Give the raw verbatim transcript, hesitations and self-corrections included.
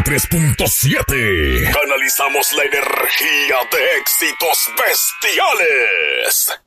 tres punto siete. Canalizamos la energía de éxitos bestiales.